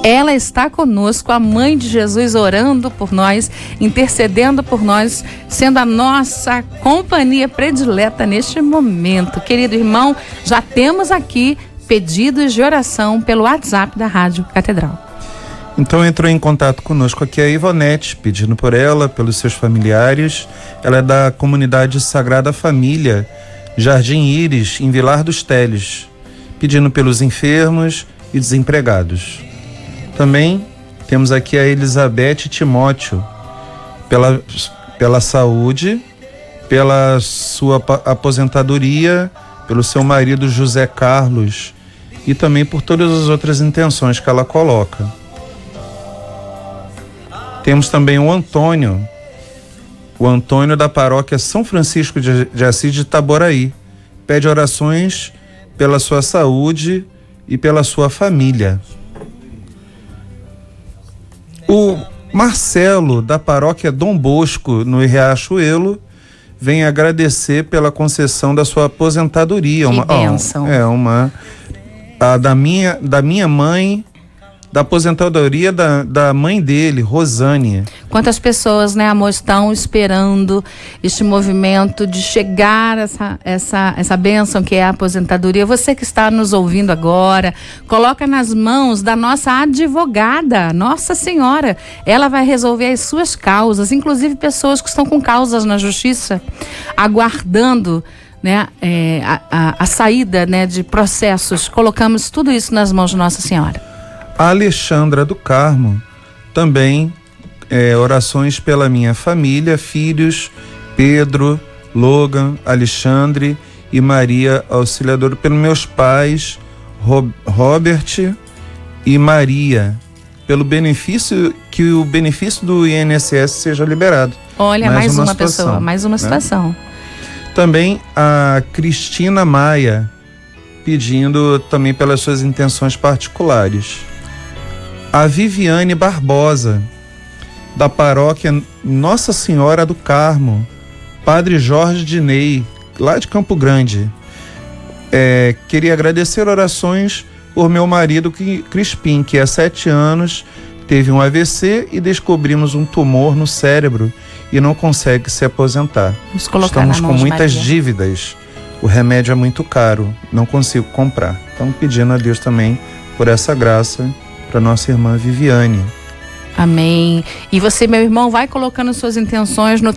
Ela está conosco, a mãe de Jesus, orando por nós, intercedendo por nós, sendo a nossa companhia predileta neste momento. Querido irmão, já temos aqui pedidos de oração pelo WhatsApp da Rádio Catedral. Então entrou em contato conosco aqui a Ivonete, pedindo por ela, pelos seus familiares. Ela é da comunidade Sagrada Família, Jardim Íris, em Vilar dos Teles, pedindo pelos enfermos e desempregados. Também temos aqui a Elizabeth Timóteo, pela saúde, pela sua aposentadoria, pelo seu marido José Carlos e também por todas as outras intenções que ela coloca. Temos também o Antônio da paróquia São Francisco de Assis de Itaboraí. Pede orações pela sua saúde e pela sua família. O Marcelo, da paróquia Dom Bosco, no Riachuelo, vem agradecer pela concessão da sua aposentadoria. Que bênção. Da minha mãe, da aposentadoria da mãe dele, Rosane. Quantas pessoas, né, amor, estão esperando este movimento de chegar essa bênção que é a aposentadoria. Você que está nos ouvindo agora, coloca nas mãos da nossa advogada, Nossa Senhora. Ela vai resolver as suas causas, inclusive pessoas que estão com causas na justiça, aguardando, né, a saída, né, de processos. Colocamos tudo isso nas mãos de Nossa Senhora. A Alexandra do Carmo, também orações pela minha família, filhos, Pedro, Logan, Alexandre e Maria Auxiliadora, pelos meus pais, Robert e Maria, pelo benefício, que o benefício do INSS seja liberado. Olha, mais uma situação, pessoa, mais uma situação. Né? Também a Cristina Maia, pedindo também pelas suas intenções particulares. A Viviane Barbosa, da paróquia Nossa Senhora do Carmo, Padre Jorge Dinei, lá de Campo Grande. Queria agradecer orações por meu marido Crispim, que há 7 anos teve um AVC e descobrimos um tumor no cérebro e não consegue se aposentar. Estamos com muitas dívidas, o remédio é muito caro, não consigo comprar. Então pedindo a Deus também por essa graça para nossa irmã Viviane. Amém. E você, meu irmão, vai colocando suas intenções no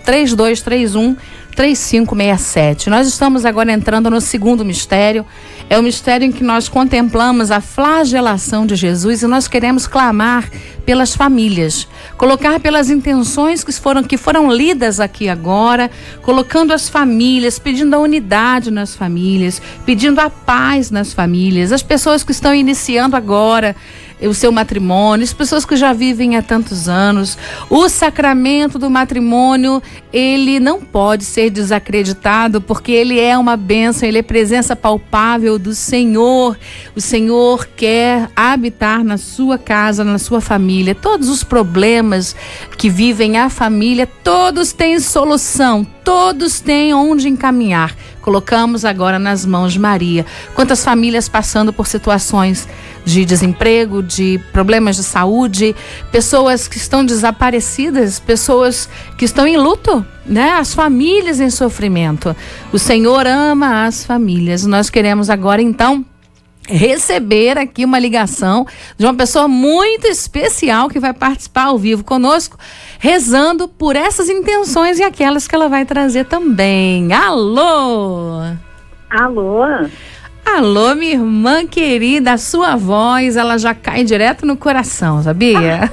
3231-3567. Nós estamos agora entrando no segundo mistério. É o mistério em que nós contemplamos a flagelação de Jesus e nós queremos clamar pelas famílias, colocar pelas intenções que foram lidas aqui agora, colocando as famílias, pedindo a unidade nas famílias, pedindo a paz nas famílias, as pessoas que estão iniciando agora o seu matrimônio, as pessoas que já vivem há tantos anos. O sacramento do matrimônio, ele não pode ser desacreditado, porque ele é uma bênção, ele é presença palpável do Senhor. O Senhor quer habitar na sua casa, na sua família. Todos os problemas que vivem a família, todos têm solução, todos têm onde encaminhar. Colocamos agora nas mãos de Maria. Quantas famílias passando por situações de desemprego, de problemas de saúde, pessoas que estão desaparecidas, pessoas que estão em luto, né? As famílias em sofrimento. O Senhor ama as famílias. Nós queremos agora, então, receber aqui uma ligação de uma pessoa muito especial que vai participar ao vivo conosco, rezando por essas intenções e aquelas que ela vai trazer também. Alô? Alô? Alô, minha irmã querida, a sua voz, ela já cai direto no coração, sabia?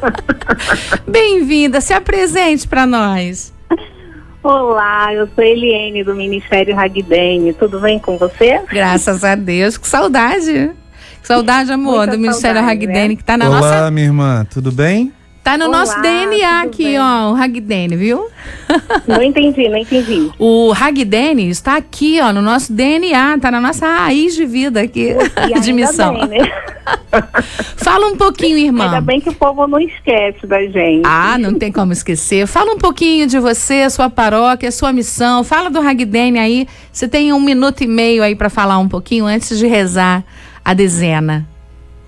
Bem-vinda, se apresente para nós. Olá, eu sou Eliene do Ministério Hagdeni, tudo bem com você? Graças a Deus, que saudade. Que saudade, amor, Muita do Ministério saudade, Hagdeni, né? que tá na Olá, nossa... minha irmã, tudo bem? Tá no Olá, nosso DNA tudo aqui, bem? ó, o Hagdeni, viu? Não entendi. O Hagdeni está aqui, ó, no nosso DNA, tá na nossa raiz de vida aqui, E de ainda missão. bem, né? Fala um pouquinho, irmã. Ainda bem que o povo não esquece da gente. Ah, não tem como esquecer. Fala um pouquinho de você, sua paróquia, sua missão. Fala do Hagdeni aí. Você tem 1 minuto e meio aí para falar um pouquinho antes de rezar a dezena.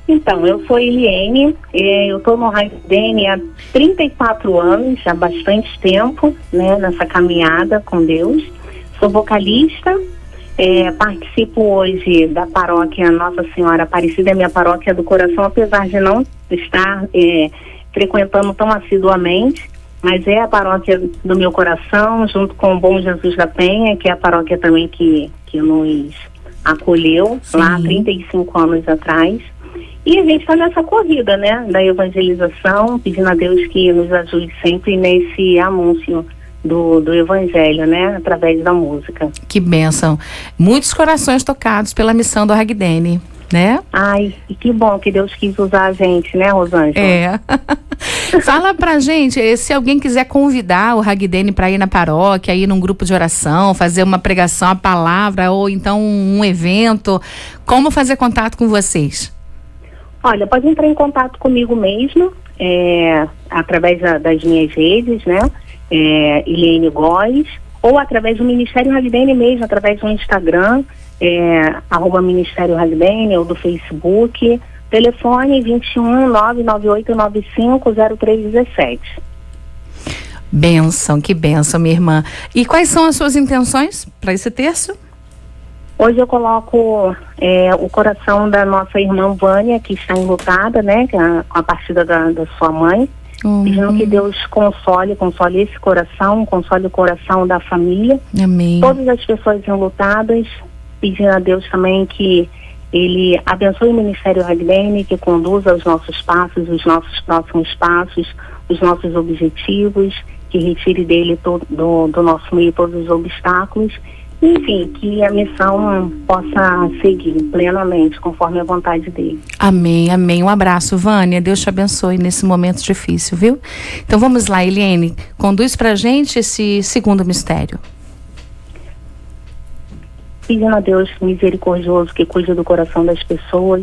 Então, eu sou Eliene, eu estou no Hagdene há 34 anos, há bastante tempo, né, nessa caminhada com Deus. Sou vocalista, participo hoje da paróquia Nossa Senhora Aparecida, minha paróquia do coração, apesar de não estar frequentando tão assiduamente, mas é a paróquia do meu coração, junto com o Bom Jesus da Penha, que é a paróquia também que nos acolheu. Sim. Lá há 35 anos atrás. E a gente está nessa corrida, né, da evangelização, pedindo a Deus que nos ajude sempre nesse anúncio do evangelho, né, através da música. Que bênção. Muitos corações tocados pela missão do Hagdene, né? Ai, e que bom que Deus quis usar a gente, né, Rosângela? Fala pra gente, se alguém quiser convidar o Hagdene para ir na paróquia, ir num grupo de oração, fazer uma pregação, a palavra, ou então um evento, como fazer contato com vocês? Olha, pode entrar em contato comigo mesmo, através das minhas redes, né? Eliene Góes, ou através do Ministério Hagdene mesmo, através do Instagram, @Ministério Hagdene, ou do Facebook. Telefone 21 99895 0317. Bênção, que bênção, minha irmã. E quais são as suas intenções para esse terço? Hoje eu coloco o coração da nossa irmã Vânia, que está enlutada, né, com a partida da sua mãe, pedindo que Deus console esse coração, console o coração da família. Amém. Todas as pessoas enlutadas, pedindo a Deus também que Ele abençoe o Ministério Hagdene, que conduza os nossos passos, os nossos próximos passos, os nossos objetivos, que retire dele do nosso meio todos os obstáculos. Enfim, que a missão possa seguir plenamente, conforme a vontade dele. Amém, amém. Um abraço, Vânia. Deus te abençoe nesse momento difícil, viu? Então vamos lá, Eliene. Conduz pra gente esse segundo mistério. Pedindo a Deus misericordioso que cuide do coração das pessoas,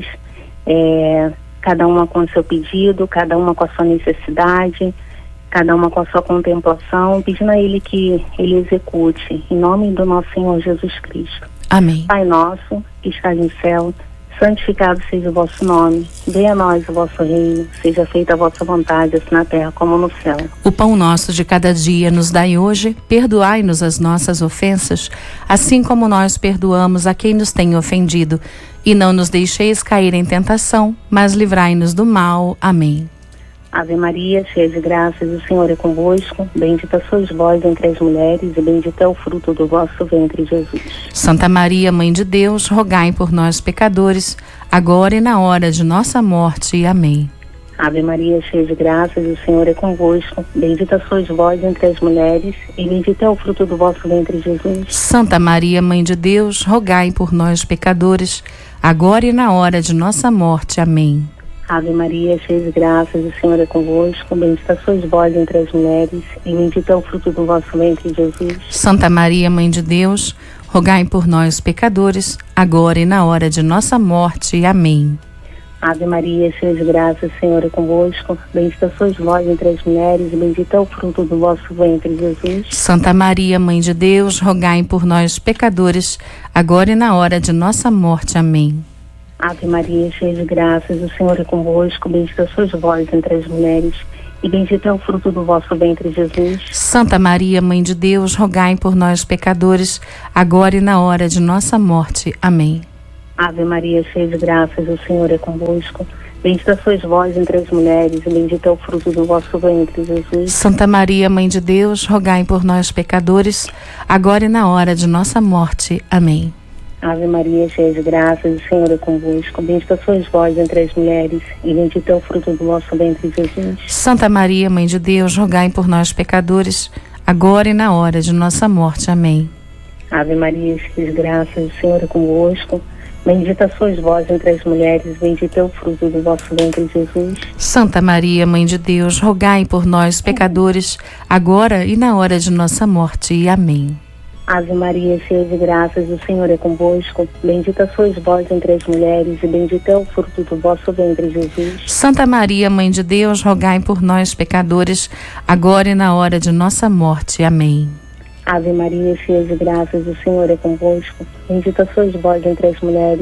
cada uma com o seu pedido, cada uma com a sua necessidade, cada uma com a sua contemplação, pedindo a Ele que Ele execute, em nome do nosso Senhor Jesus Cristo. Amém. Pai nosso, que estás no céu, santificado seja o vosso nome, venha a nós o vosso reino, seja feita a vossa vontade, assim na terra como no céu. O pão nosso de cada dia nos dai hoje, perdoai-nos as nossas ofensas, assim como nós perdoamos a quem nos tem ofendido, e não nos deixeis cair em tentação, mas livrai-nos do mal. Amém. Ave Maria, cheia de graças, o Senhor é convosco, bendita sois vós entre as mulheres e bendito é o fruto do vosso ventre, Jesus. Santa Maria, Mãe de Deus, rogai por nós pecadores, agora e na hora de nossa morte. Amém. Ave Maria, cheia de graças, o Senhor é convosco, bendita sois vós entre as mulheres e bendito é o fruto do vosso ventre, Jesus. Santa Maria, Mãe de Deus, rogai por nós pecadores, agora e na hora de nossa morte. Amém. Ave Maria, cheia de graças, o Senhor é convosco, bendita sois vós entre as mulheres, e bendito é o fruto do vosso ventre, Jesus. Santa Maria, Mãe de Deus, rogai por nós, pecadores, agora e na hora de nossa morte. Amém. Ave Maria, cheia de graças, o Senhor é convosco, bendita sois vós entre as mulheres, e bendito é o fruto do vosso ventre, Jesus. Santa Maria, Mãe de Deus, rogai por nós, pecadores, agora e na hora de nossa morte. Amém. Ave Maria, cheia de graças, o Senhor é convosco, bendita sois vós entre as mulheres, e bendito é o fruto do vosso ventre, Jesus. Santa Maria, Mãe de Deus, rogai por nós, pecadores, agora e na hora de nossa morte. Amém. Ave Maria, cheia de graças, o Senhor é convosco, bendita sois vós entre as mulheres, e bendito é o fruto do vosso ventre, Jesus. Santa Maria, Mãe de Deus, rogai por nós, pecadores, agora e na hora de nossa morte. Amém. Ave Maria, cheia de graças, o Senhor é convosco, bendita sois vós entre as mulheres, e bendito é o fruto do vosso ventre, Jesus. Santa Maria, Mãe de Deus, rogai por nós, pecadores, agora e na hora de nossa morte. Amém. Ave Maria, cheia de graças, o Senhor é convosco, bendita sois vós entre as mulheres, bendito é o fruto do vosso ventre, Jesus. Santa Maria, Mãe de Deus, rogai por nós, pecadores, agora e na hora de nossa morte. Amém. Ave Maria, cheia de graças, o Senhor é convosco, bendita sois vós entre as mulheres, e bendito é o fruto do vosso ventre, Jesus. Santa Maria, Mãe de Deus, rogai por nós, pecadores, agora e na hora de nossa morte. Amém. Ave Maria, cheia de graças, o Senhor é convosco, bendita sois vós entre as mulheres,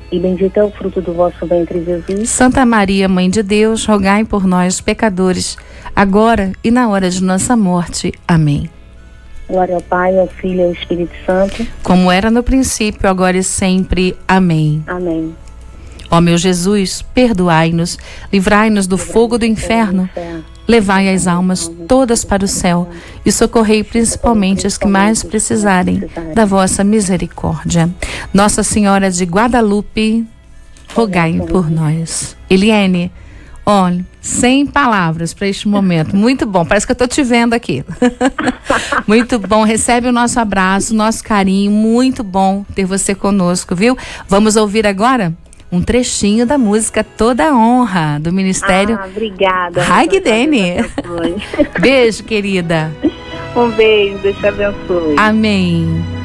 e bendito é o fruto do vosso ventre, Jesus. Santa Maria, Mãe de Deus, rogai por nós, pecadores, agora e na hora de nossa morte. Amém. Glória ao Pai, ao Filho e ao Espírito Santo. Como era no princípio, agora e sempre. Amém. Amém. Ó meu Jesus, perdoai-nos, livrai-nos do fogo do inferno, levai as almas todas para o céu e socorrei principalmente as que mais precisarem da vossa misericórdia. Nossa Senhora de Guadalupe, rogai por nós. Eliane, olha, sem palavras para este momento. Muito bom, parece que eu estou te vendo aqui. Muito bom, recebe o nosso abraço, nosso carinho, muito bom ter você conosco, viu? Vamos ouvir agora um trechinho da música Toda a Honra, do Ministério obrigada. Hagdeni. Beijo, querida. Um beijo, Deus te abençoe. Amém.